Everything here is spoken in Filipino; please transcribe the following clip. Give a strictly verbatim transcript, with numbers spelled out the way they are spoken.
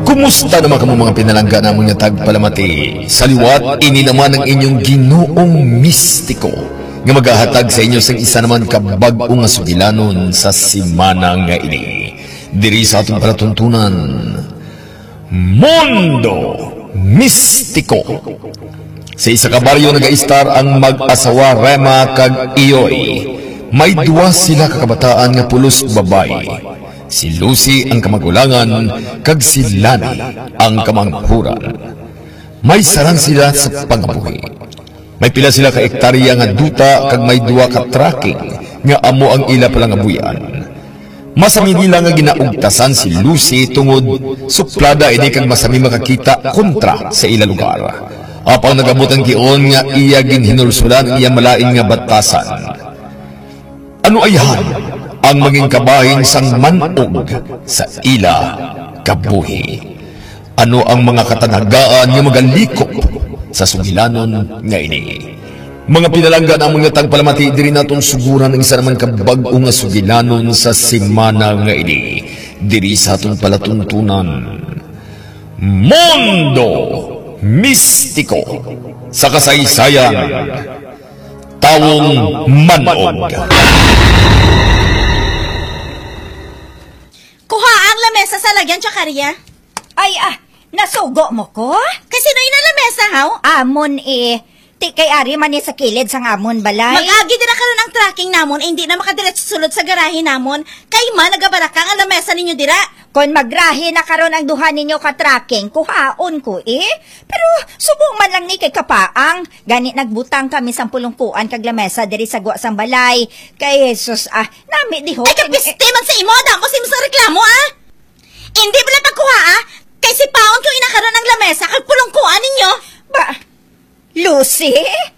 Kumusta naman kamo mga pinalangga namon nga tagpalamati? Sa liwat, ini naman ang inyong Ginoong mistiko nga magahatag sa inyo sang isa naman kabag-o nga sugilanon sa simana nga ini. Diri sa atong palatuntunan, Mundo Mistiko. Sa isa ka baryo nag-istar ang mag-asawa Rema kag Iyoy. May duwa sila kakabataan nga pulos babay. Si Lucy ang kamagulangan, kag si Lani ang kamanghuran. May sarang sila sa pagbuhi. May pila sila ka ektarya nga duta, kag may duwa ka tracking nga amo ang ila palang abuyan. Masami nila nga ginaugtasan si Lucy tungod suplada ini kag masami makakita kontra sa ila lugar. Apang nagabutan kion nga iya ginhinulsulan iya malain nga batasan. Ano ayahan ang maging kabahin sang manog sa ila kabuhi? Ano ang mga katanagaan nga magalikop sa sugilanon nga ini? Mga pinalangga namon nga tagpalamati, diri naton suguran ang isa naman kabag-o nga sugilanon sa simana nga ini. Diri sa aton palatuntunan, Mundo Mistiko, sa kasaysayan Tawong Manog. Kuha ang lamesa sa lagyan, Chakaria. Ay, ah, nasugo mo ko? Kasi no ina lamesa, haw? Amon eh. Ti kay ari man ni sa kilid sang amon balay. Mag-agi din na karon ang tracking namon, eh, hindi na makadiretso sulod sa garahe namon. Kay man, nagabaraka ang lamesa ninyo dira. Kon magrahe na karon ang duha ninyo ka tracking, kuhaon ko eh. Pero subong man lang ni kay kapaang. Gani nagbutang kami sang pulungkuan kag lamesa diri sa guwa sang balay. Kay Jesus, ah, nami di ho. Ay, kapiste man sa imo, damo si mo sa reklamo, ah. Hindi ba lang pagkuha, ah? Kay si Paon ko inakaroon ng lamesa kag pulungkuan ninyo. Ba, Lucy?